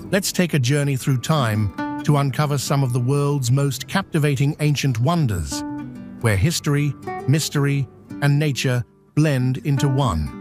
Let's take a journey through time to uncover some of the world's most captivating ancient wonders, where history, mystery, and nature blend into one.